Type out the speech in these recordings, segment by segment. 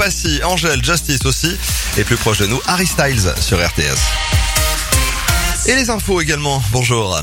Passy, Angèle, Justice aussi. Et plus proche de nous, Harry Styles sur RTS. Et les infos également. Bonjour.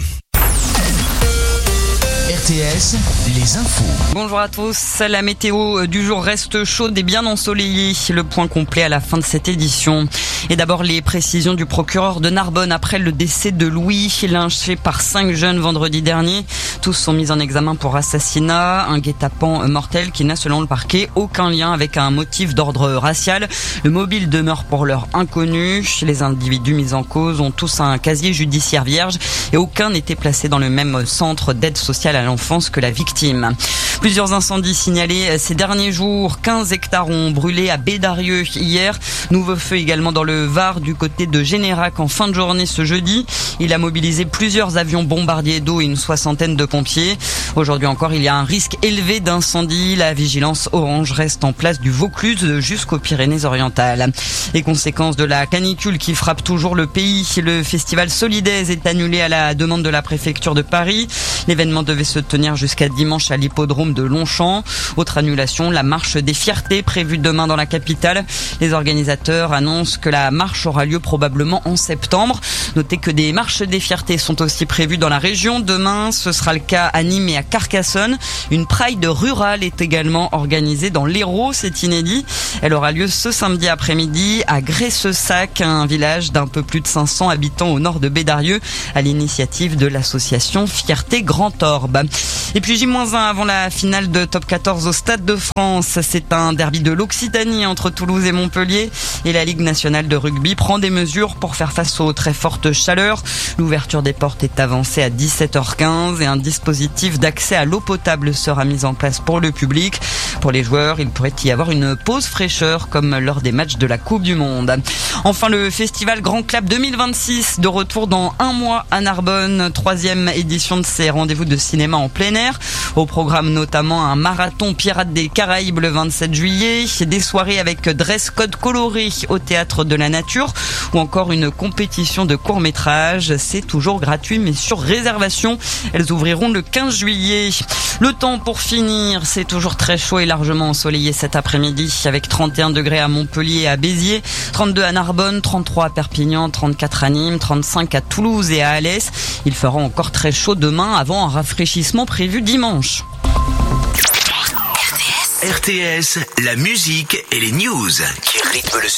RTS, les infos. Bonjour à tous. La météo du jour reste chaude et bien ensoleillée. Le point complet à la fin de cette édition. Et d'abord les précisions du procureur de Narbonne après le décès de Louis, lynché par 5 jeunes vendredi dernier. Tous sont mis en examen pour assassinat, un guet-apens mortel qui n'a selon le parquet aucun lien avec un motif d'ordre racial. Le mobile demeure pour l'heure inconnu. Les individus mis en cause ont tous un casier judiciaire vierge et aucun n'était placé dans le même centre d'aide sociale à l'enfance que la victime. Plusieurs incendies signalés ces derniers jours. 15 hectares ont brûlé à Bédarieux hier. Nouveau feu également dans le Var du côté de Générac en fin de journée ce jeudi. Il a mobilisé plusieurs avions bombardiers d'eau et une soixantaine de pompiers. Aujourd'hui encore, il y a un risque élevé d'incendie. La vigilance orange reste en place du Vaucluse jusqu'aux Pyrénées-Orientales. Et conséquence de la canicule qui frappe toujours le pays, le festival Solidaise est annulé à la demande de la préfecture de Paris. L'événement devait se tenir jusqu'à dimanche à l'hippodrome de Longchamp. Autre annulation, la marche des fiertés prévue demain dans la capitale. Les organisateurs annoncent que la marche aura lieu probablement en septembre. Notez que des marches des fiertés sont aussi prévues dans la région. Demain, ce sera le cas à Nîmes et à Carcassonne. Une Pride rurale est également organisée dans l'Hérault, c'est inédit. Elle aura lieu ce samedi après-midi à Gressessac, un village d'un peu plus de 500 habitants au nord de Bédarieux, à l'initiative de l'association Fierté Grand Orbe. Et puis J-1 avant la finale de Top 14 au Stade de France. C'est un derby de l'Occitanie entre Toulouse et Montpellier. Et la Ligue nationale de rugby prend des mesures pour faire face aux très fortes chaleurs. L'ouverture des portes est avancée à 17h15 et un dispositif d'accès à l'eau potable sera mis en place pour le public. Pour les joueurs, il pourrait y avoir une pause fraîcheur comme lors des matchs de la Coupe du Monde. Enfin, le festival Grand Clap 2026 de retour dans un mois à Narbonne. 3e édition de ces rendez-vous de cinéma en plein air. Au programme notamment un marathon Pirates des Caraïbes le 27 juillet, des soirées avec dress code coloré au Théâtre de la Nature ou encore une compétition de court-métrage. C'est toujours gratuit mais sur réservation. Elles ouvriront le 15 juillet. Le temps pour finir, c'est toujours très chaud et largement ensoleillé cet après-midi avec 31 degrés à Montpellier et à Béziers, 32 à Narbonne, 33 à Perpignan, 34 à Nîmes, 35 à Toulouse et à Alès. Il fera encore très chaud demain avant un rafraîchissement prévu dimanche. RTS, la musique et les news qui rythment le